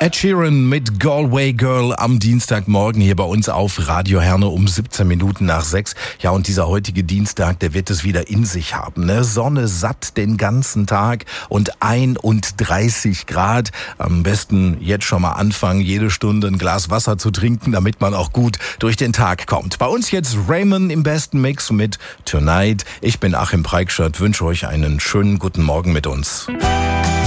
Ed Sheeran mit Galway Girl am Dienstagmorgen hier bei uns auf Radio Herne um 17 Minuten nach 6. Ja, und dieser heutige Dienstag, der wird es wieder in sich haben, ne? Sonne satt den ganzen Tag und 31 Grad. Am besten jetzt schon mal anfangen, jede Stunde ein Glas Wasser zu trinken, damit man auch gut durch den Tag kommt. Bei uns jetzt Raymond im besten Mix mit Tonight. Ich bin Achim Preikschat, wünsche euch einen schönen guten Morgen mit uns.